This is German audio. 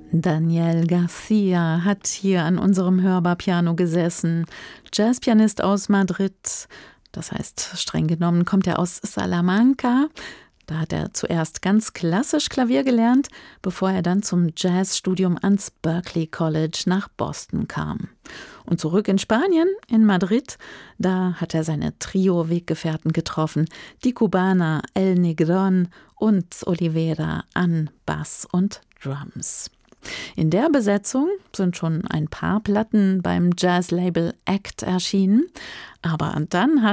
Daniel Garcia hat hier an unserem Hörbar-Piano gesessen. Jazzpianist aus Madrid. Das heißt, streng genommen kommt er aus Salamanca. Da hat er zuerst ganz klassisch Klavier gelernt, bevor er dann zum Jazzstudium ans Berklee College nach Boston kam. Und zurück in Spanien, in Madrid, da hat er seine Trio-Weggefährten getroffen, die Kubaner El Negrón und Olivera an Bass und Drums. In der Besetzung sind schon ein paar Platten beim Jazzlabel Act erschienen, aber dann hat